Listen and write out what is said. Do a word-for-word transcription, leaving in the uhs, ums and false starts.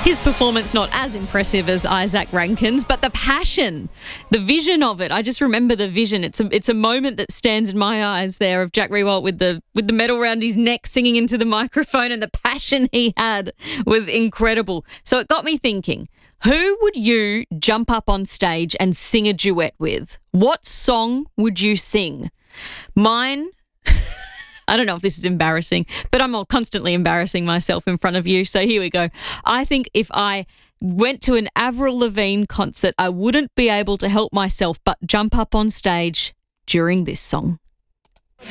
His performance not as impressive as Isaac Rankin's, but the passion, the vision of it. I just remember the vision. It's a it's a moment that stands in my eyes there of Jack Riewoldt with the with the medal around his neck singing into the microphone, and the passion he had was incredible. So it got me thinking, who would you jump up on stage and sing a duet with? What song would you sing? Mine... I don't know if this is embarrassing, but I'm all constantly embarrassing myself in front of you. So here we go. I think if I went to an Avril Lavigne concert, I wouldn't be able to help myself but jump up on stage during this song.